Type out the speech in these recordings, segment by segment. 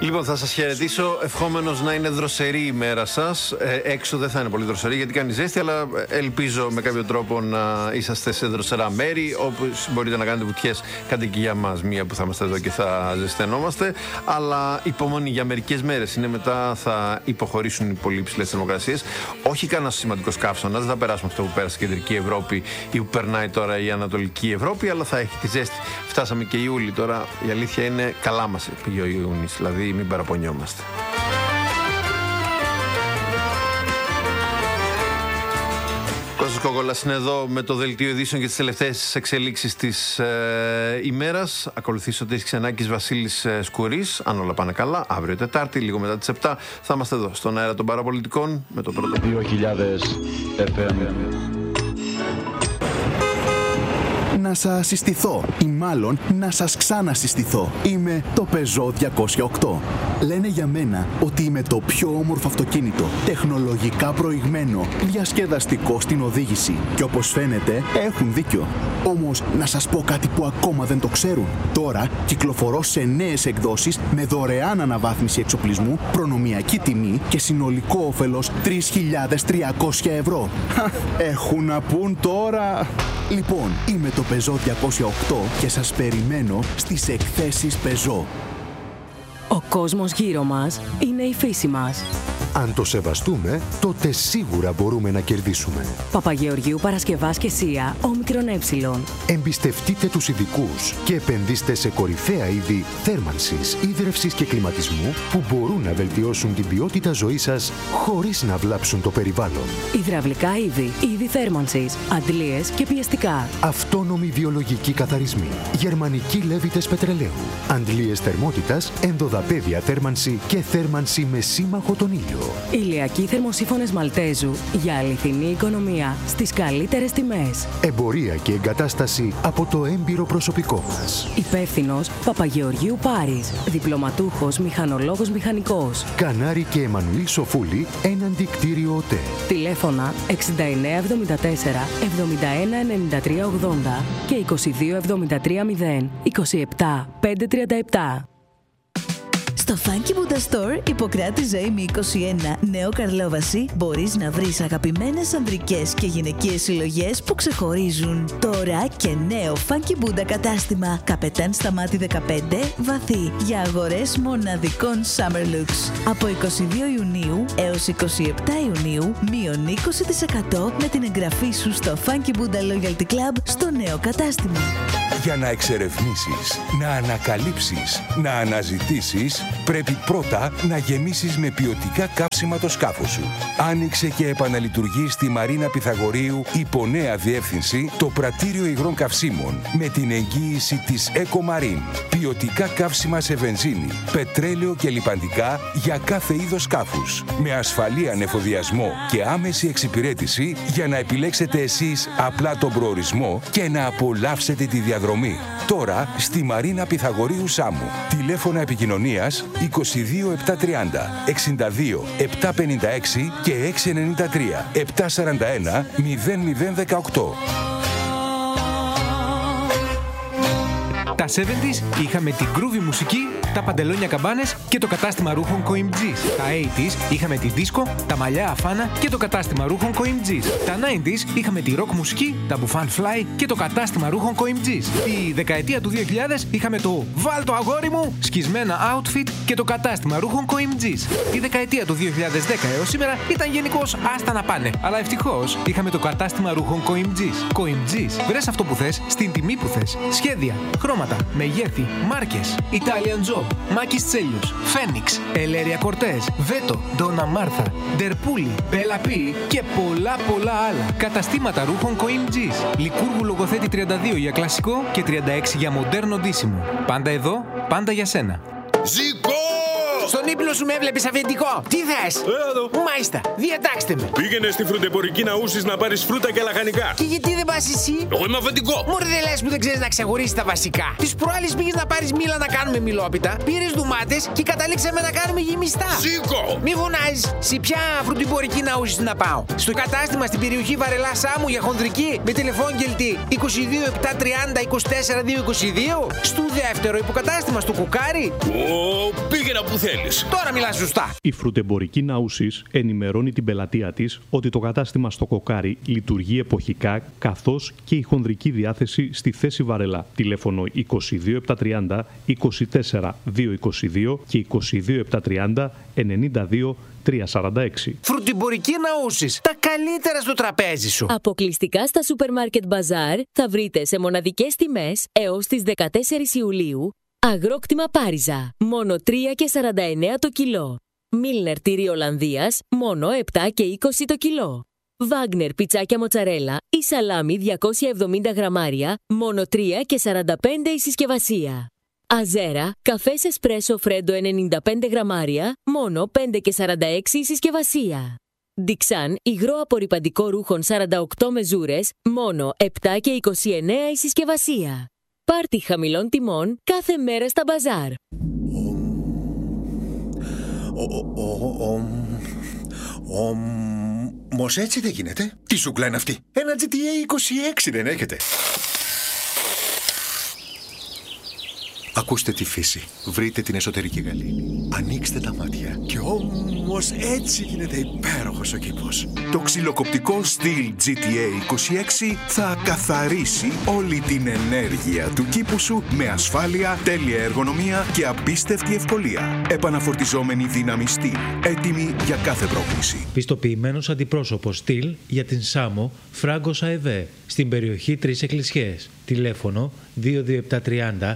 Λοιπόν, θα σας χαιρετήσω ευχόμενος να είναι δροσερή η μέρα σας. Έξω δεν θα είναι πολύ δροσερή γιατί κάνει ζέστη, αλλά ελπίζω με κάποιο τρόπο να είσαστε σε δροσερά μέρη. Όπως μπορείτε να κάνετε βουτιές, κάντε και για μας μία που θα είμαστε εδώ και θα ζεσθενόμαστε. Αλλά υπομονή για μερικές μέρες. Είναι μετά θα υποχωρήσουν οι πολύ υψηλές θερμοκρασίες. Όχι κανένα σημαντικός καύσωνας, δεν θα περάσουμε αυτό που πέρασε η Κεντρική Ευρώπη ή που περνάει τώρα η Ανατολική Ευρώπη, αλλά θα έχει τη ζέστη. Φτάσαμε και Ιούλη τώρα. Η αλήθεια είναι καλά μας πήγε ο Ιούνις, δηλαδή μην παραπονιόμαστε. Κώστας Κόκολας είναι εδώ με το δελτίο ειδήσεων και τις τελευταίες εξελίξεις της ημέρας. Ακολουθεί Σωτήρης Ξενάκης, Βασίλης Σκουρής. Αν όλα πάνε καλά, αύριο Τετάρτη, λίγο μετά τις 7, θα είμαστε εδώ στον αέρα των παραπολιτικών με το πρώτο 2000 FM. Να σας συστηθώ ή μάλλον να σας ξανασυστηθώ. Είμαι το Peugeot 208. Λένε για μένα ότι είμαι το πιο όμορφο αυτοκίνητο, τεχνολογικά προηγμένο, διασκεδαστικό στην οδήγηση. Και όπως φαίνεται έχουν δίκιο. Όμως να σας πω κάτι που ακόμα δεν το ξέρουν. Τώρα κυκλοφορώ σε νέες εκδόσεις με δωρεάν αναβάθμιση εξοπλισμού, προνομιακή τιμή και συνολικό όφελος 3.300 ευρώ. Έχουν να πούν τώρα. Λοιπόν, είμαι το Peugeot 208 και σας περιμένω στις εκθέσεις Peugeot. Ο κόσμος γύρω μας είναι η φύση μας. Αν το σεβαστούμε, τότε σίγουρα μπορούμε να κερδίσουμε. Παπαγεωργίου Παρασκευάς και ΣΥΑ, ΟΜΕ. Εμπιστευτείτε τους ειδικούς και επενδύστε σε κορυφαία είδη θέρμανσης, ίδρευσης και κλιματισμού που μπορούν να βελτιώσουν την ποιότητα ζωής σας χωρίς να βλάψουν το περιβάλλον. Υδραυλικά είδη θέρμανσης, αντλίες και πιεστικά. Αυτόνομοι βιολογικοί καθαρισμοί, γερμανικοί λέβητες πετρελαίου, αντλίες θερμότητας, ενδοδαπέδια θέρμανση και θέρμανση με σύμμαχο τον ήλιο. Ηλιακοί θερμοσύφωνες Μαλτέζου για αληθινή οικονομία στις καλύτερες τιμές. Εμπορία και εγκατάσταση από το έμπειρο προσωπικό μας. Υπεύθυνος Παπαγεωργίου Πάρης. Διπλωματούχος μηχανολόγος μηχανικός. Κανάρη και Εμμανουήλ Σοφούλη, έναντι κτίριο ΟΤΕ. Τηλέφωνα 6974 71 93 80 και 22 73 0 27 537. Στο Funky Buddha Store, Ιπποκράτη Ζωήμη 21, Νέο Καρλόβαση, μπορείς να βρεις αγαπημένες ανδρικές και γυναικείες συλλογές που ξεχωρίζουν. Τώρα και νέο Funky Buddha κατάστημα, Καπετάν Σταμάτη 15, Βαθύ, για αγορές μοναδικών Summer Looks. Από 22 Ιουνίου έως 27 Ιουνίου, μείον 20% με την εγγραφή σου στο Funky Buddha Loyalty Club στο νέο κατάστημα. Για να εξερευνήσεις, να ανακαλύψεις, να αναζητήσεις, πρέπει πρώτα να γεμίσεις με ποιοτικά καύσιμα το σκάφος σου. Άνοιξε και επαναλειτουργεί στη Μαρίνα Πυθαγορείου υπό νέα διεύθυνση το πρατήριο υγρών καυσίμων με την εγγύηση της EcoMarine. Ποιοτικά καύσιμα σε βενζίνη, πετρέλαιο και λιπαντικά για κάθε είδος σκάφους. Με ασφαλή ανεφοδιασμό και άμεση εξυπηρέτηση για να επιλέξετε εσείς απλά τον προορισμό και να απολαύσετε τη διαδρομή. Τώρα στη Μαρίνα Πυθαγορείου Σάμου. Τηλέφωνα επικοινωνίας 22 730 62 756 και 693 741 0018. Τα 70's είχαμε την groovy μουσική, τα παντελόνια καμπάνες και το κατάστημα ρούχων COIMG's. Τα 80's είχαμε τη disco, τα μαλλιά αφάνα και το κατάστημα ρούχων COIMG's. Τα 90's είχαμε τη rock μουσική, τα μπουφάν fly και το κατάστημα ρούχων COIMG's. Τη δεκαετία του 2000 είχαμε το «Βάλ το αγόρι μου» σκισμένα outfit και το κατάστημα ρούχων COIMG's. Η δεκαετία του 2010 έως σήμερα ήταν γενικώς άστα να πάνε. Αλλά ευτυχώς είχαμε το κατάστημα ρούχων COIMG's. COIMG's. Βρες αυτό που θες, στην τιμή που θες. Σχέδια, χρώματα, μεγέθη, μάρκες. Italian Job, Μάκης Τσέλιος, Φένιξ, Ελέρια Κορτές, Βέτο, Ντόνα Μάρθα, Ντερπούλη, Μπελαπή και πολλά άλλα. Καταστήματα ρούχων COIMG's. Λικούργου Λογοθέτη 32 για κλασικό και 36 για μοντέρνο ντύσιμο. Πάντα εδώ, πάντα για σένα. Ζυγός! Στον ύπνο σου με έβλεπες αφεντικό. Τι θες? Εδώ. Μάλιστα, διατάξτε με. Πήγαινε στη φρουτεμπορική Ναούσης να πάρεις φρούτα και λαχανικά. Και γιατί δεν πας εσύ? Εγώ είμαι αφεντικό. Μωρέ, δεν λες που δεν ξέρεις να ξεχωρίσεις τα βασικά. Τις προάλλες πήγες να πάρεις μήλα να κάνουμε μιλόπιτα, πήρες ντουμάτες και καταλήξαμε να κάνουμε γεμιστά. Σήκω! Μη φωνάζεις. Σε ποια φρουτεμπορική Ναούσης να πάω? Στο κατάστημα στην περιοχή Βαρελά Σάμου για χονδρική με τηλεφώνγελτη 22 730 24 222. Στο δεύτερο υποκατάστημα στο Κοκάρι. Πήγαινα που θέλεις. Τώρα μιλάς σωστά. Η φρουτεμπορική Ναούσης ενημερώνει την πελατεία της ότι το κατάστημα στο Κοκάρι λειτουργεί εποχικά, καθώς και η χονδρική διάθεση στη θέση Βαρελά. Τηλέφωνο 22 730 24 222 και 22 730 92 346. Φρουτεμπορική Ναούσης. Τα καλύτερα στο τραπέζι σου. Αποκλειστικά στα Supermarket Bazaar θα βρείτε σε μοναδικές τιμές έως τις 14 Ιουλίου αγρόκτημα Πάριζα. Μόνο 3 και 49 το κιλό. Μίλνερ τυρί Ολλανδίας. Μόνο 7 και 20 το κιλό. Βάγνερ πιτσάκια μοτσαρέλα ή σαλάμι 270 γραμμάρια. Μόνο 3 και 45 η συσκευασία. Αζέρα, καφές εσπρέσο φρέντο 95 γραμμάρια, μόνο 5 και 46 η συσκευασία. Ντιξάν, υγρό απορρυπαντικό ρούχων 48 μεζούρες, μόνο 7 και 29 η συσκευασία. Πάρτι χαμηλών τιμών κάθε μέρα στα μπαζάρ. Όμως έτσι δεν γίνεται. Τι ζούγκλα είναι αυτή? Ένα GTA 26 δεν έχετε? Ακούστε τη φύση. Βρείτε την εσωτερική γαλήνη. Ανοίξτε τα μάτια. Και όμως έτσι γίνεται υπέροχος ο κήπος. Το ξυλοκοπτικό Stihl GTA 26 θα καθαρίσει όλη την ενέργεια του κήπου σου με ασφάλεια, τέλεια εργονομία και απίστευτη ευκολία. Επαναφορτιζόμενη δύναμη Stihl. Έτοιμη για κάθε πρόκληση. Πιστοποιημένος αντιπρόσωπος Stihl για την Σάμο Φράγκος ΑΕΒ στην περιοχή 3 Εκκλησιές. Τηλέφωνο 22730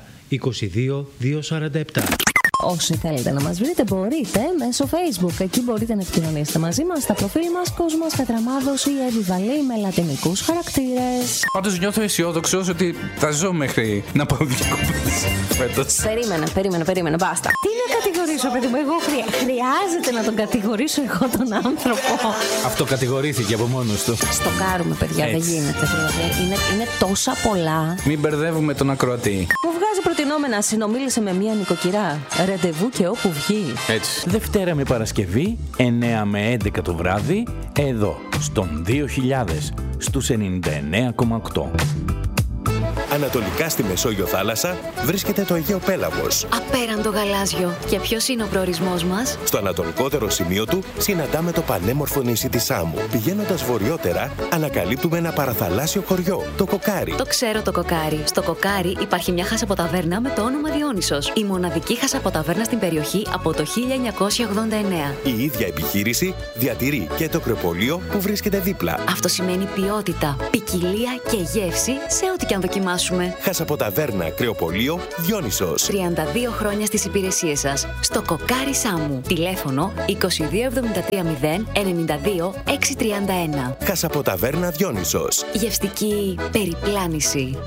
22-247. Όσοι θέλετε να μας βρείτε μπορείτε μέσω Facebook. Εκεί μπορείτε να επικοινωνήσετε μαζί μας στα προφίλ μας Κόσμος Κατραμάδος ή Εύη Βαλή με λατινικούς χαρακτήρες. Πάντως νιώθω αισιόδοξος ότι θα ζω μέχρι να πάω διακοπές φέτος. Περίμενε, μπάστα. Τι να κατηγορήσω, παιδί μου, εγώ χρειάζεται να τον κατηγορήσω εγώ τον άνθρωπο? Αυτό κατηγορήθηκε από μόνος του. Στοκάρουμε, παιδιά, δεν γίνεται. Είναι τόσα πολλά. Μην μπερδεύουμε τον ακροατή. Μου βγάζει προτινόμενα, συνομίλησε με μία νοικοκυρά. Ραντεβού και όπου βγει. Έτσι. Δευτέρα με Παρασκευή, 9 με 11 το βράδυ, εδώ, στον 2000, στους 99,8. Ανατολικά στη Μεσόγειο θάλασσα βρίσκεται το Αιγαίο Πέλαγος. Απέραντο γαλάζιο. Και ποιος είναι ο προορισμός μας? Στο ανατολικότερο σημείο του συναντάμε το πανέμορφο νησί της Σάμου. Πηγαίνοντας βορειότερα, ανακαλύπτουμε ένα παραθαλάσσιο χωριό, το Κοκάρι. Το ξέρω το Κοκάρι. Στο Κοκάρι υπάρχει μια χασαποταβέρνα με το όνομα Διόνυσος. Η μοναδική χασαποταβέρνα στην περιοχή από το 1989. Η ίδια επιχείρηση διατηρεί και το κρεοπολείο που βρίσκεται δίπλα. Αυτό σημαίνει ποιότητα, ποικιλία και γεύση σε ό,τι και αν δοκιμάσουμε. Χασαποταβέρνα κρεοπολείο Διόνυσος. 32 χρόνια στις υπηρεσίες σας. Στο Κοκάρι Σάμου. Τηλέφωνο 2273 092 631. Χασαποταβέρνα Διόνυσος. Γευστική περιπλάνηση.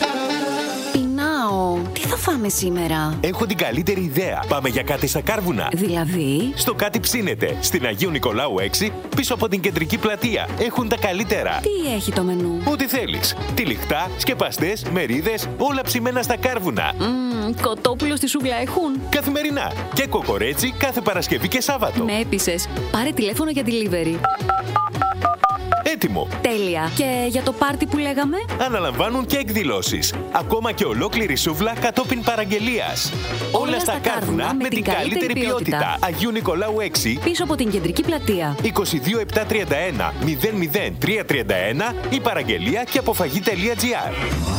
Τι θα φάμε σήμερα? Έχω την καλύτερη ιδέα. Πάμε για κάτι στα Κάρβουνα. Δηλαδή? Στο κάτι ψήνεται. Στην Αγίου Νικολάου 6, πίσω από την κεντρική πλατεία. Έχουν τα καλύτερα. Τι έχει το μενού? Ό,τι θέλεις. Τυλιχτά, σκεπαστές, μερίδες, όλα ψημένα στα Κάρβουνα. Κοτόπουλο στη σούβλα έχουν? Καθημερινά. Και κοκορέτσι κάθε Παρασκευή και Σάββατο. Με έπεισες. Πάρε τηλέφωνο για delivery. Έτοιμο. Τέλεια. Και για το πάρτι που λέγαμε? Αναλαμβάνουν και εκδηλώσεις. Ακόμα και ολόκληρη σούβλα κατόπιν παραγγελίας. Όλα στα Κάρβουνα με την καλύτερη ποιότητα. Αγίου Νικολάου 6. Πίσω από την κεντρική πλατεία. 22731 00331 ή παραγγελία και αποφαγή.gr.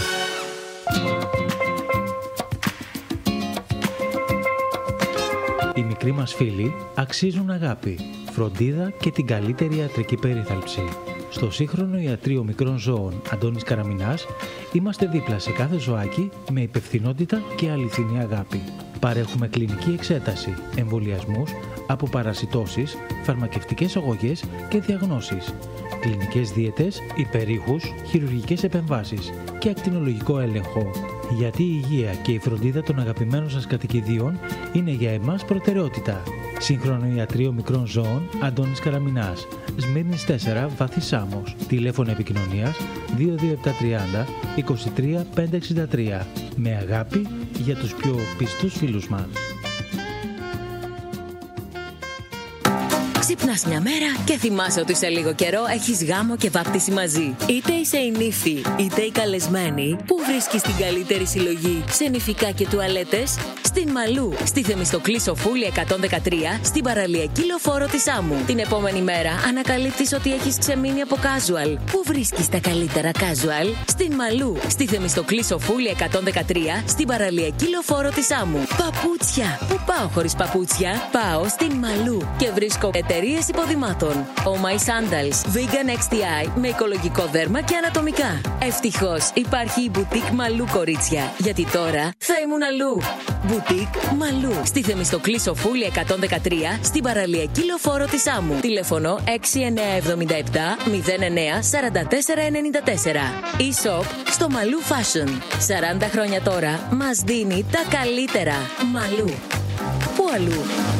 Οι μικροί μας φίλοι αξίζουν αγάπη, φροντίδα και την καλύτερη ιατρική περίθαλψη. Στο σύγχρονο ιατρείο μικρών ζώων Αντώνης Καραμινάς είμαστε δίπλα σε κάθε ζωάκι με υπευθυνότητα και αληθινή αγάπη. Παρέχουμε κλινική εξέταση, εμβολιασμούς, αποπαρασιτώσεις, φαρμακευτικές αγωγές και διαγνώσεις, κλινικές δίαιτες, υπερήχους, χειρουργικές επεμβάσεις και ακτινολογικό έλεγχο. Γιατί η υγεία και η φροντίδα των αγαπημένων σας κατοικιδίων είναι για εμάς προτεραιότητα. Σύγχρονο ιατρείο μικρών ζώων Αντώνης Καραμινάς, Σμύρνης 4, Βάθη Σάμος. Τηλέφωνο επικοινωνίας 22730 23 563. Με αγάπη για τους πιο πιστούς φίλους μας. Ξυπνάς μια μέρα και θυμάσαι ότι σε λίγο καιρό έχεις γάμο και βάπτιση μαζί. Είτε είσαι η νύφη, είτε η καλεσμένη, που βρίσκεις την καλύτερη συλλογή σε νηφικά και τουαλέτες? Στην Μαλού, στη Θεμιστοκλή Σοφούλη 113, στην παραλιακή λεωφόρο της Άμμου. Την επόμενη μέρα ανακαλύπτεις ότι έχεις ξεμείνει από casual. Πού βρίσκεις τα καλύτερα casual? Στην Μαλού, στη Θεμιστοκλή Σοφούλη 113, στην παραλιακή λεωφόρο της Άμμου. Παπούτσια! Πού πάω χωρίς παπούτσια? Πάω στην Μαλού και βρίσκω εταιρείες υποδημάτων. Oh My Sandals, Vegan XTI με οικολογικό δέρμα και ανατομικά. Ευτυχώς υπάρχει η Boutique Μαλού, κορίτσια, γιατί τώρα θα ήμουν αλλού. Boutique Μαλού, στη Θεμιστοκλή Σοφούλη 113, στην παραλιακή λεωφόρο της Άμμου. Τηλέφωνο 6977 09 44 94. E-shop στο Μαλού Fashion. 40 χρόνια τώρα μας δίνει τα καλύτερα. Μαλού. Πού αλλού?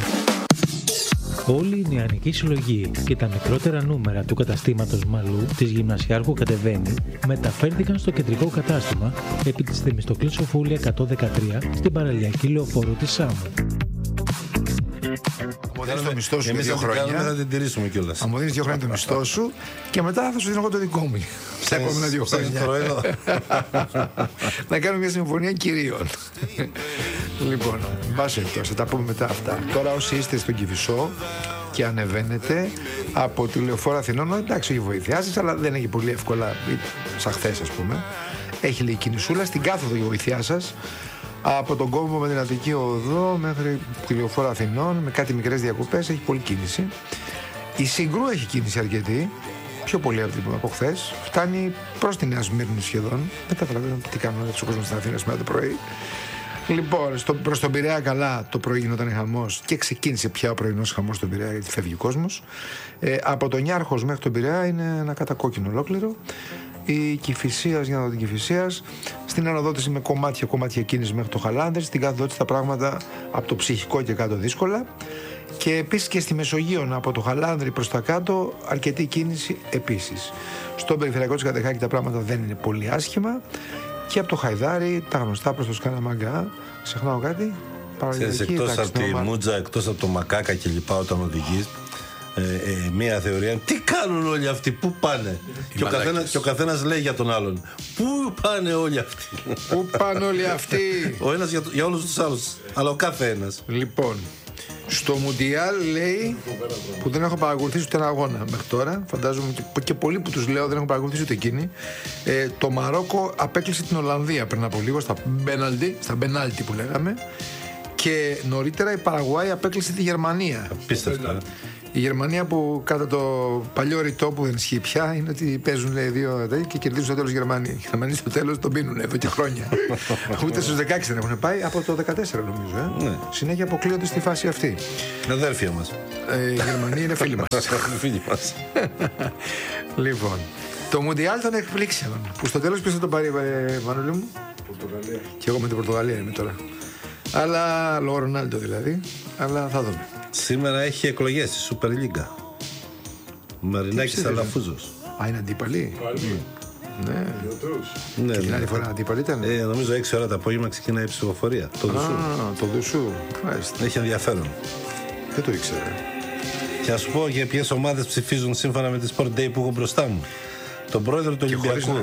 Όλη η νεανική συλλογή και τα μικρότερα νούμερα του καταστήματος Μαλού της Γυμνασιάρχου Κατεβαίνει μεταφέρθηκαν στο κεντρικό κατάστημα επί της Θεμιστοκλής Σοφούλη 113 στην παραλιακή λεωφόρο της Σάμμου. μου δίνεις το μισθό σου για 2 χρόνια. Θα την τηρήσουμε κιόλας. Αν μου δίνεις 2 χρόνια το μισθό σου και μετά θα σου δίνω εγώ το δικό μου. Στα επόμενα 2 χρόνια. Να κάνουμε μια συμφωνία κυρίων. Λοιπόν, μπας εκτός, θα τα πούμε μετά αυτά. Τώρα όσοι είστε στον Κηφισό και ανεβαίνετε από τη Λεωφόρο Αθηνών, εντάξει, έχει βοηθιάσει, αλλά δεν έχει πολύ εύκολα, σαν χθες ας πούμε. Έχει λίγη κινησούλα στην κάθοδο η βοήθειά σας. Από τον κόμβο με την Αττική Οδό μέχρι τη Λεωφόρο Αθηνών, με κάτι μικρές διακοπές, έχει πολλή κίνηση. Η Συγκρού έχει κίνηση αρκετή, πιο πολύ από χθες. Φτάνει προς τη Νέα Σμύρνη σχεδόν. Δεν καταλαβαίνω τι κάνουν ο κόσμος στην Αθήνα σήμερα το πρωί. Λοιπόν, προς τον Πειραιά καλά, το πρωί γινόταν χαμός και ξεκίνησε πια ο πρωινός χαμός στον Πειραιά, γιατί φεύγει ο κόσμος. Από τον Νιάρχος μέχρι τον Πειραιά είναι ένα κατακόκκινο ολόκληρο. Η Κηφισίας, για να δω την Κηφισίας, στην αναδότηση με κομμάτια κίνηση μέχρι το Χαλάνδρη, στην καθοδότηση τα πράγματα από το Ψυχικό και κάτω δύσκολα. Και επίσης και στη Μεσογείο, από το Χαλάνδρη προς τα κάτω, αρκετή κίνηση επίσης. Στον περιφερειακό της Κατεχάκη τα πράγματα δεν είναι πολύ άσχημα. Και από το Χαϊδάρι, τα γνωστά προς το Σκαναμαγκά. Ξεχνάω κάτι? Εκτός από τη Μούτζα, εκτός από το Μακάκα και λοιπά, όταν οδηγείς, μία θεωρία, τι κάνουν όλοι αυτοί, πού πάνε? Και ο καθένας λέει για τον άλλον, πού πάνε όλοι αυτοί? Πού πάνε όλοι αυτοί? Ο ένας για όλους τους άλλους, αλλά ο κάθε ένας. Λοιπόν, στο Μουντιάλ λέει, που δεν έχω παρακολουθήσει ούτε ένα αγώνα μέχρι τώρα, φαντάζομαι και πολλοί που τους λέω δεν έχω παρακολουθήσει ούτε εκείνοι, το Μαρόκο απέκλεισε την Ολλανδία πριν από λίγο στα πενάλτι που λέγαμε, και νωρίτερα η Παραγουάη απέκλεισε τη Γερμανία. Απίστευτα. Η Γερμανία που κατά το παλιό ρητό που δεν ισχύει πια είναι ότι παίζουν, λέει, 2 και κερδίζουν στο τέλος η Γερμανία. Οι Γερμανοί στο τέλος τον πίνουν εδώ και χρόνια. Ούτε στους 16 δεν έχουν πάει, από το 14 νομίζω. Ναι. Συνέχεια αποκλείονται στη φάση αυτή. Αδέρφια μας. Οι Γερμανοί είναι φίλοι μας. Φίλοι μας. Λοιπόν, το Μουντιάλ τον εκπλήξει. Που στο τέλος ποιος θα τον πάρει, Μανώλη μου? Πορτογαλία. Και εγώ με την Πορτογαλία είμαι τώρα. Αλλά λόγω Ρονάλντο δηλαδή. Αλλά θα δούμε. Σήμερα έχει εκλογές στη Super League. Μαρινάκης Αλαφούζος. Α, είναι αντίπαλοι. Ναι. Ναι, και την άλλη φορά αντίπαλοι ήταν. Νομίζω 6 ώρα το απόγευμα ξεκινάει η ψηφοφορία. Το Δουσού. Το Δουσού. Έχει ενδιαφέρον. Δεν το ήξερα. Και ας πω για ποιες ομάδες ψηφίζουν σύμφωνα με τη Sport Day που έχω μπροστά μου. Τον πρόεδρο του Ολυμπιακού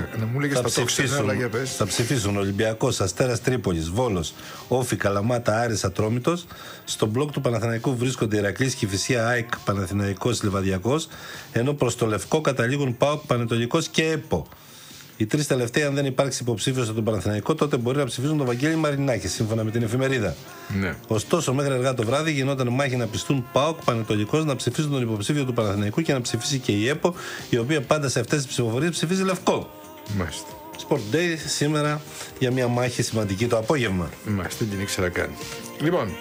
θα ψηφίσουν Ολυμπιακός, Αστέρας Τρίπολης, Βόλος, Όφη, Καλαμάτα, Άρης, Ατρόμητος. Στο μπλοκ του Παναθηναϊκού βρίσκονται Ηρακλής, Κηφισία, ΑΕΚ, Παναθηναϊκός, Λιβαδιακός, ενώ προς το Λευκό καταλήγουν ΠΑΟΚ, Πανετολικός και ΕΠΟ. Οι 3 τελευταίοι, αν δεν υπάρξει υποψήφιος από τον Παναθηναϊκό, τότε μπορεί να ψηφίσουν τον Βαγγέλη Μαρινάκη, σύμφωνα με την εφημερίδα. Ναι. Ωστόσο, μέχρι αργά το βράδυ γινόταν μάχη να πιστούν ΠΑΟΚ, Πανετολικός, να ψηφίσουν τον υποψήφιο του Παναθηναϊκού και να ψηφίσει και η ΕΠΟ, η οποία πάντα σε αυτές τις ψηφοφορίες ψηφίζει Λευκό. Μάλιστα. Sport Day σήμερα για μια μάχη σημαντική το απόγευμα. Μάλιστα, δεν την ήξερα καν. Λοιπόν,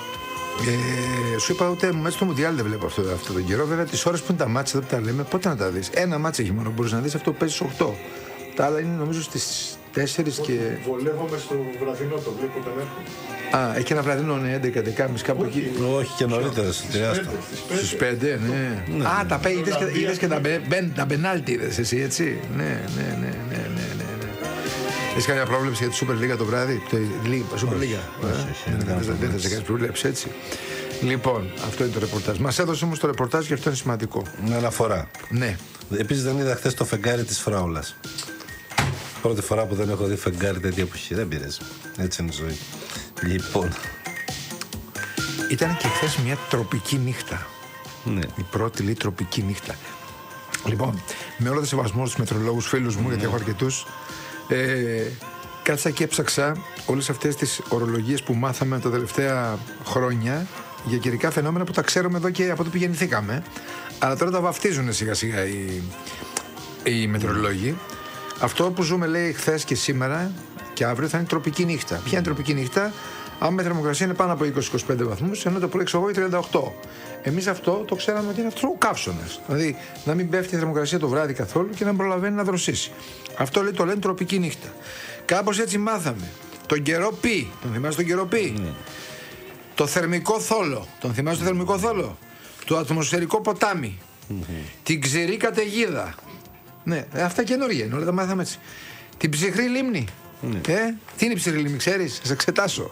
σου είπα ούτε μέσα στο Μουντιάλ δεν βλέπω αυτό τον καιρό. Βέβαια, τις ώρες που είναι τα μάτσα, δεν τα λέμε, πότε να τα δεις? Ένα μάτσα έχει μόνο, μπορείς να δεις, αυτό που παίζει στις 8. Τα άλλα είναι νομίζω στις 4 και... Βολεύομαι στο βραδινό, το βλέπω όταν έρχομαι. Έχει ένα βραδινό, ναι, 11-11.30 κάπου εκεί. Όχι και νωρίτερα, στους 5, ναι. Τα είδες και τα πενάλτι είδες εσύ, έτσι. Ναι. Έχεις καμιά πρόβλεψη για τη Super League το βράδυ? Super League. Δεν θες να κάνεις πρόβλεψη, έτσι. Λοιπόν, αυτό είναι το ρεπορτάζ. Μας έδωσε όμως το ρεπορτάζ και αυτό είναι σημαντικό. Με αναφορά. Ναι. Επίσης δεν είδα χθες το φεγγάρι της Φράουλας. Πρώτη φορά που δεν έχω δει φεγγάρι τέτοια εποχή. Δεν πειράζει. Έτσι είναι η ζωή. Λοιπόν. Ήταν και χθες μια τροπική νύχτα. Ναι. Η πρώτη λέει τροπική νύχτα. Λοιπόν, με όλο το σεβασμό στους μετρολόγους φίλους μου, γιατί έχω αρκετούς, κάτσα και έψαξα όλες αυτές τις ορολογίες που μάθαμε τα τελευταία χρόνια για καιρικά φαινόμενα που τα ξέρουμε εδώ και από το που γεννηθήκαμε. Αλλά τώρα τα βαφτίζουν σιγά σιγά οι μετρολόγοι. Αυτό που ζούμε, λέει, χθες και σήμερα και αύριο θα είναι τροπική νύχτα. Ποια είναι τροπική νύχτα? Άμα η θερμοκρασία είναι πάνω από 20-25 βαθμούς, ενώ το πρωί ξέρω εγώ 38. Εμείς αυτό το ξέραμε ότι είναι αυτό ο καύσωνας. Δηλαδή να μην πέφτει η θερμοκρασία το βράδυ καθόλου και να προλαβαίνει να δροσίσει. Αυτό λέει, το λένε τροπική νύχτα. Κάπως έτσι μάθαμε. Τον καιρό πι. Τον θυμάσαι τον καιρό πι? Το θερμικό θόλο. Τον θυμάσαι το θερμικό θόλο? Το ατμοσφαιρικό ποτάμι. Την ξηρή καταιγίδα. Ναι, αυτά καινούργια είναι, όλα τα μάθαμε έτσι. Την ψυχρή λίμνη. Τι είναι η ψυχρή λίμνη, ξέρεις? Θα εξετάσω.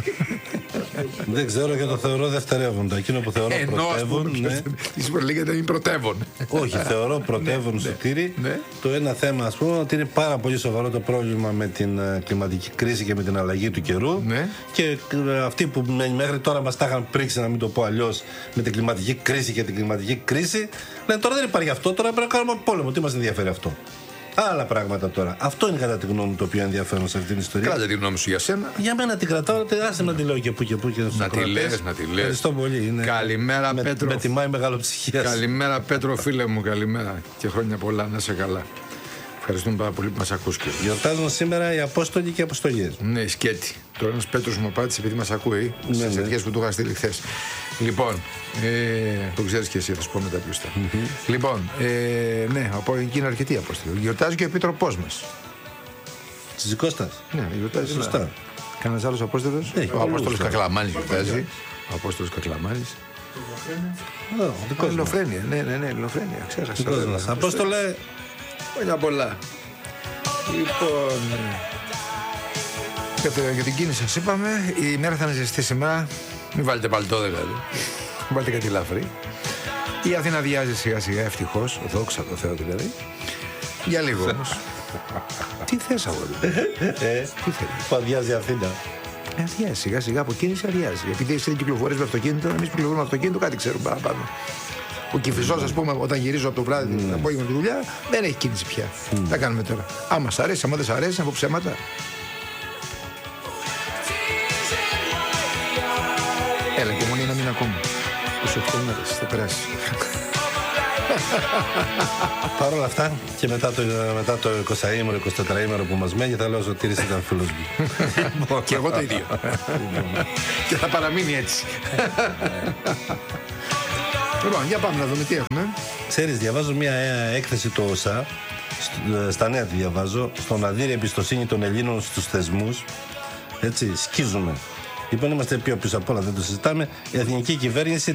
Δεν ξέρω και το θεωρώ δευτερεύοντα. Εκείνο που θεωρώ πρωτεύον. Η Super League δεν είναι πρωτεύον. Όχι, θεωρώ πρωτεύον στο τύρι. Το ένα θέμα, ας πούμε, ότι είναι πάρα πολύ σοβαρό το πρόβλημα με την κλιματική κρίση και με την αλλαγή του καιρού. Και αυτοί που μέχρι τώρα μας τα είχαν πρίξει, να μην το πω αλλιώς, με την κλιματική κρίση και την κλιματική κρίση, λένε τώρα δεν υπάρχει αυτό, τώρα πρέπει να κάνουμε πόλεμο. Τι μας ενδιαφέρει αυτό? Άλλα πράγματα τώρα. Αυτό είναι κατά τη γνώμη μου το πιο ενδιαφέρον σε αυτήν την ιστορία. Κράτα τη γνώμη σου για σένα. Για μένα την κρατάω, άσε να τη λέω και πού και πού. Να τη λες. Ευχαριστώ πολύ. Καλημέρα, Πέτρο. Με τιμάει μεγαλοψυχία. Καλημέρα, Πέτρο, φίλε μου, καλημέρα. Και χρόνια πολλά, να είσαι καλά. Ευχαριστούμε πάρα πολύ που μας ακούς. Γιορτάζουν σήμερα οι Απόστολοι και οι Αποστολίες. Ναι, σκέτη. Τώρα ένας Πέτρος μου απάντησε επειδή μας ακούει. Στις ευχές που του είχα στείλει χθες. Λοιπόν, το ξέρεις και εσύ, θα σου πω μετά ποιος ήταν. Λοιπόν, ναι, από εκεί είναι αρκετοί Απόστολοι. Γιορτάζει και ο Επίτροπός μας. Τσιζικώστας. Ναι, γιορτάζει. Σωστά. Κανένας άλλος Απόστολος? Ο Απόστολος Κακλαμάνης γιορτάζει. Ο Απόστολος Κακλαμάνης. Ελληνοφρένεια, ναι, Ελληνοφρένεια. Ξέχασα. Απόστολε. Χρόνια πολλά. Λοιπόν, για την κίνηση σας είπαμε. Η μέρα θα είναι ζεστή σήμερα. Μην βάλετε παλτό δηλαδή. Βάλτε κάτι ελαφρύ. Η Αθήνα διάζει σιγά σιγά, ευτυχώς. Δόξα τω Θεώ δηλαδή. Για λίγο όμως. Τι θες αγόρι? Τι θέλεις? Που αδειάζει η Αθήνα. Αδειάζει σιγά σιγά, από κίνηση αδειάζει. Επειδή εσύ δεν κυκλοφορείς με αυτοκίνητο, εμείς που κυκλοφορούμε με αυτοκίνητο κάτι ξέρουμε παραπάνω. Ο Κηφισός, ας πούμε, όταν γυρίζω από το βράδυ το απόγευμα τη δουλειά, δεν έχει κίνηση πια. Τι θα κάνουμε τώρα? Άμα σ' αρέσει, άμα δεν σ' αρέσει, από ψέματα. Έλα, υπομονή να μην ακούμε. 28 μέρες, θα περάσει. Παρ' όλα αυτά και μετά το 20ήμερο, 24ήμερο που μας μένει, θα λέω ότι ο Τύρης ήταν φίλος μου. Και εγώ το ίδιο. Και θα παραμείνει έτσι. Λοιπόν, για πάμε να δούμε τι έχουμε. Ξέρεις, διαβάζω μια έκθεση του ΩΣΑ, στα νέα τη διαβάζω, στο να δει η εμπιστοσύνη των Ελλήνων στους θεσμούς. Έτσι, σκίζουμε. Λοιπόν, είμαστε πιο πίσω απ' όλα, δεν το συζητάμε. Η εθνική κυβέρνηση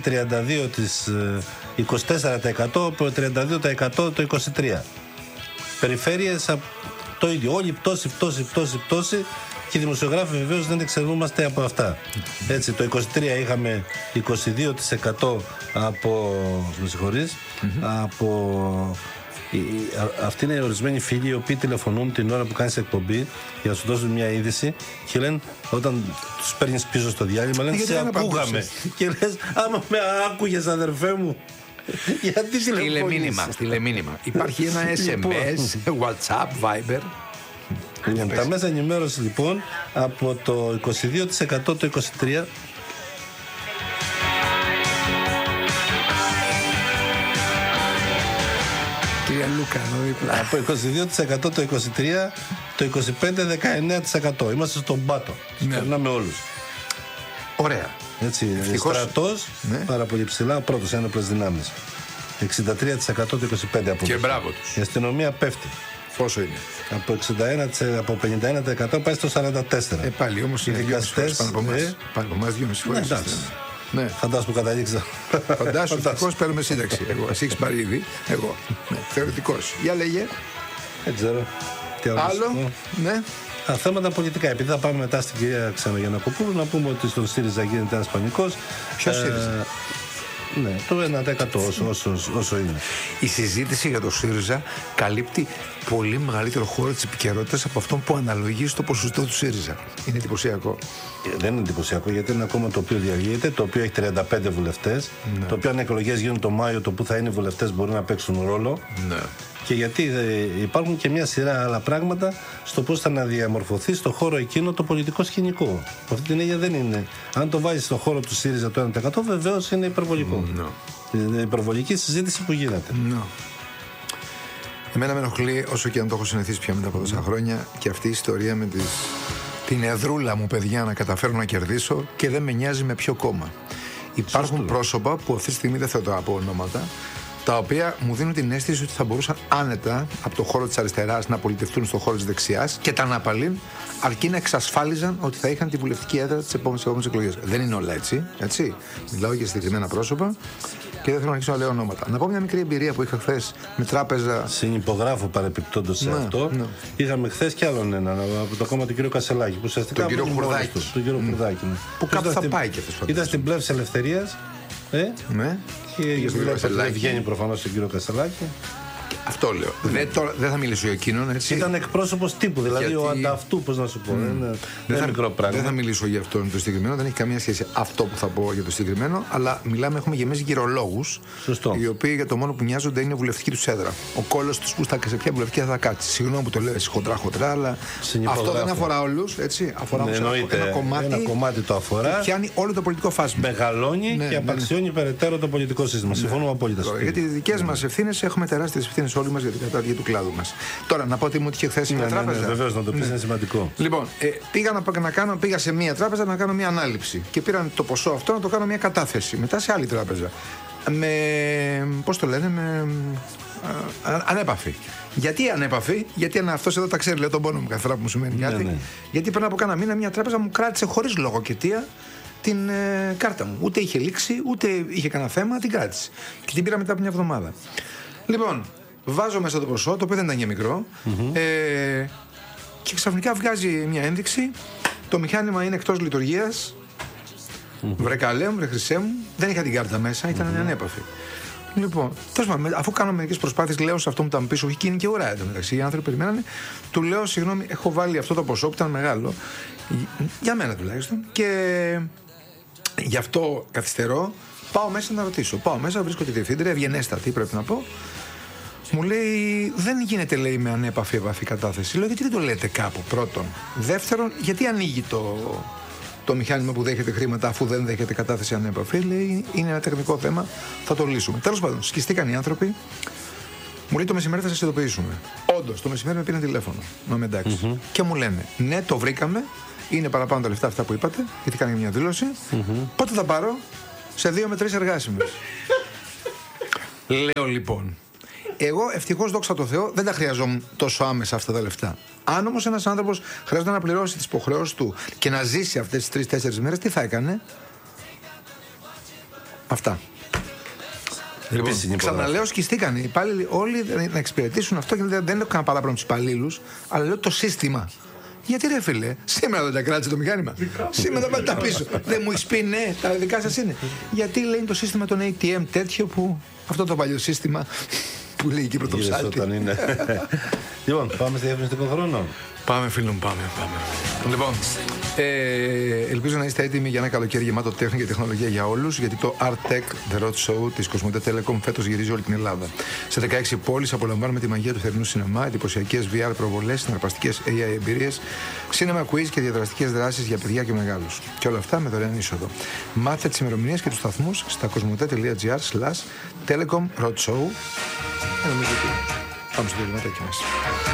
24% από 32% το 23%. Περιφέρειες το ίδιο. Όλοι πτώση. Και οι δημοσιογράφοι βεβαίως δεν εξαιρούμαστε από αυτά. Έτσι, το 23 είχαμε 22% από. Με συγχωρείς, από. Αυτοί είναι ορισμένοι φίλοι οι οποίοι τηλεφωνούν την ώρα που κάνεις εκπομπή για να σου δώσουν μια είδηση και λένε, όταν τους παίρνεις πίσω στο διάλειμμα, λένε σε ακούγαμε. Και λες, άμα με άκουγες αδερφέ μου, γιατί τηλεφωνείς? Στείλε μήνυμα. Υπάρχει ένα SMS, WhatsApp, Viber. Τα μέσα ενημέρωση λοιπόν από το 22% το 23%. Από 22% το 23%, το 25% 19%. Είμαστε στον πάτο. Περνάμε όλους. Ωραία. Έτσι, στρατός, πάρα πολύ ψηλά, πρώτος ένοπλες δυνάμεις. 63% το 25% από και μπράβο τους. Η αστυνομία πέφτει. Πόσο είναι? Από 51% πάει στο 44%. Πάλι όμως είναι 2,5 φορές πάνω από εμάς. Πάνω από εμάς 2,5 φορές. Ναι. Φαντάσου που καταλήξα. Φαντάσου ευτυχώς παίρνουμε σύνταξη. Εγώ, εσύ έχεις πάρει ήδη. Εγώ. Ναι, θεωρητικός. Για λέγε. Δεν ξέρω. Άλλο. Ναι. Θέματα πολιτικά. Επειδή θα πάμε μετά στην κυρία Ξανογιαννακοπούλου, να πούμε ότι στον ΣΥΡΙΖΑ γίνεται ένας πανικός. Ποιος ΣΥΡΙΖΑ? Ναι, το 1% όσο είναι. Η συζήτηση για το ΣΥΡΙΖΑ καλύπτει πολύ μεγαλύτερο χώρο της επικαιρότητας από αυτόν που αναλογεί στο ποσοστό του ΣΥΡΙΖΑ. Είναι εντυπωσιακό. Δεν είναι εντυπωσιακό, γιατί είναι ακόμα το οποίο διαλύεται, το οποίο έχει 35 βουλευτές, το οποίο αν εκλογές γίνουν το Μάιο, το που θα είναι οι βουλευτές μπορεί να παίξουν ρόλο. Ναι. Και γιατί υπάρχουν και μια σειρά άλλα πράγματα στο πώς θα αναδιαμορφωθεί στο χώρο εκείνο το πολιτικό σκηνικό. Αυτή την έννοια δεν είναι. Αν το βάζεις στο χώρο του ΣΥΡΙΖΑ το 1%, βεβαίως είναι υπερβολικό. Είναι υπερβολική συζήτηση που γίνεται. Εμένα με ενοχλεί, όσο και αν το έχω συνηθίσει πια μετά από τόσα χρόνια, και αυτή η ιστορία με την εδρούλα μου, παιδιά, να καταφέρω να κερδίσω και δεν με νοιάζει με ποιο κόμμα. Υπάρχουν πρόσωπα που αυτή τη στιγμή δεν θέλω να πω ονόματα, τα οποία μου δίνουν την αίσθηση ότι θα μπορούσαν άνετα από το χώρο της αριστεράς να πολιτευτούν στο χώρο της δεξιάς και τα αναπαλήν, αρκεί να εξασφάλιζαν ότι θα είχαν τη βουλευτική έδρα τις επόμενες εκλογές. Δεν είναι όλα έτσι. Μιλάω για συγκεκριμένα πρόσωπα και δεν θέλω να αρχίσω να λέω ονόματα. Να πω μια μικρή εμπειρία που είχα χθες με τράπεζα. Συνυπογράφω παρεπιπτόντως σε αυτό. Είχαμε χθες κι άλλον έναν από το κόμμα του κ. Κασελάκη. Που ουσιαστικά τον κύριο Χουρδάκη. Που κάπου θα πάει και αυτός. Ήταν στην πλευρά της Ελευθερίας. Ναι. Και βγαίνει προφανώς στον κύριο Κασελάκη. Αυτό λέω. Δεν θα μιλήσω για εκείνον, έτσι. Ήταν εκπρόσωπος τύπου, δηλαδή ο ανταυτού, πώς να σου πω. Δεν είναι μικρό πράγμα. Δεν θα μιλήσω για αυτόν το συγκεκριμένο, δεν έχει καμία σχέση αυτό που θα πω για το συγκεκριμένο, αλλά έχουμε γεμίσει γυρολόγους. Οι οποίοι για το μόνο που νοιάζονται είναι η βουλευτική του έδρα. Ο κόλλος τους που σε ποια βουλευτική θα κάτσει. Συγγνώμη που το λέω έτσι χοντρά, αλλά αυτό δεν αφορά όλους, έτσι. Αφορά ένα κομμάτι το αφορά. Πιάνει όλο το πολιτικό φάσμα. Μεγαλώνει και απαξιώνει περαιτέρω το πολιτικό σύστημα. Συμφωνούμε απόλυτα. Γιατί οι δικές μας ευθύνες έχουμε τεράστιες ευθύνες όλοι μας για την κατάδυση του κλάδου μας. Τώρα, να πω ότι μου είχε χθες μια τράπεζα. Βεβαίως, να το πεις, είναι σημαντικό. Λοιπόν, πήγα σε μια τράπεζα να κάνω μια ανάληψη και πήραν το ποσό αυτό να το κάνω μια κατάθεση. Μετά σε άλλη τράπεζα. Πώς το λένε, ανέπαφη. Γιατί ανέπαφη? Γιατί αυτός εδώ τα ξέρει, λέω τον πόνο μου κάθε φορά που μου σημαίνει κάτι. Γιατί πριν από κάνα μήνα μια τράπεζα μου κράτησε χωρίς λόγο και αιτία την κάρτα μου. Ούτε είχε λήξει, ούτε είχε κανένα θέμα, την κράτησε. Και την πήρα μετά από μια εβδομάδα. Λοιπόν, βάζω μέσα το ποσό, το οποίο δεν ήταν για μικρό, και ξαφνικά βγάζει μια ένδειξη. Το μηχάνημα είναι εκτός λειτουργίας. Βρε καλέ μου, βρε χρυσέ μου, δεν είχα την κάρτα μέσα, ήταν ανέπαφη. Λοιπόν, αφού κάνω μερικές προσπάθειες, λέω σε αυτό που ήταν πίσω, και είναι και ώρα εντωμεταξύ. Οι άνθρωποι περιμένανε, του λέω: συγγνώμη, έχω βάλει αυτό το ποσό που ήταν μεγάλο, για μένα τουλάχιστον, και γι' αυτό καθυστερώ. Πάω μέσα να ρωτήσω. Πάω μέσα, βρίσκω τη διευθύντρια, ευγενέστατη, πρέπει να πω. Μου λέει: δεν γίνεται, λέει, με ανέπαφη κατάθεση. Λέω: γιατί δεν το λέτε κάπου, πρώτον. Δεύτερον, γιατί ανοίγει το μηχάνημα που δέχεται χρήματα αφού δεν δέχεται κατάθεση ανέπαφη? Λέει: είναι ένα τεχνικό θέμα, θα το λύσουμε. Τέλος πάντων, σκιστήκαν οι άνθρωποι. Μου λέει: το μεσημέρι θα σας ειδοποιήσουμε. Όντως, το μεσημέρι με πήραν τηλέφωνο. Να είμαι εντάξει. Και μου λένε: ναι, το βρήκαμε. Είναι παραπάνω τα λεφτά αυτά που είπατε, γιατί κάνει μια δήλωση. Πότε θα πάρω? Σε 2 με 3 εργάσιμες. Λέω λοιπόν: εγώ ευτυχώς, δόξα τω Θεώ, δεν τα χρειαζόμουν τόσο άμεσα αυτά τα λεφτά. Αν όμως ένας άνθρωπος χρειάζεται να πληρώσει τις υποχρεώσεις του και να ζήσει αυτές τις 3-4 μέρες, τι θα έκανε? Αυτά. Λοιπόν, ξαναλέω, σκιστήκαν οι υπάλληλοι όλοι να εξυπηρετήσουν αυτό, και δεν έχω κανένα παράπονο τους υπαλλήλους, αλλά λέω το σύστημα. Γιατί ρε φίλε, σήμερα δεν τα κράτησε το μηχάνημα. Σήμερα δεν τα πίσω. Δεν μου έχεις πει ναι, τα δικά σας είναι. Γιατί λέει το σύστημα των ATM τέτοιο που αυτό το παλιό σύστημα που λέει εκεί πρωτοψάλτη. Λοιπόν, πάμε στη διαφημιστικό χρόνο. Πάμε, φίλο μου, πάμε. Λοιπόν, ελπίζω να είστε έτοιμοι για ένα καλοκαίρι γεμάτο τέχνη και τεχνολογία για όλους, γιατί το Art Tech The Road Show της Κοσμοτέ Telecom φέτος γυρίζει όλη την Ελλάδα. Σε 16 πόλεις απολαμβάνουμε τη μαγεία του θερινού σινεμά, εντυπωσιακές VR προβολές, συναρπαστικές AI εμπειρίες, cinema quiz και διαδραστικές δράσεις για παιδιά και μεγάλους. Και όλα αυτά με δωρεάν είσοδο. Μάθε τις ημερομηνίες και τους σταθμούς στα κοσμοτέ.gr/Telecom Road Show. Πάμε στο διαδηματάκι μας.